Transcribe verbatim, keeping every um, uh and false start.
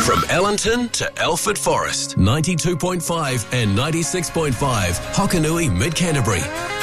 From Ellenton to Alford Forest, ninety-two point five and ninety-six point five, Hokanui, Mid-Canterbury.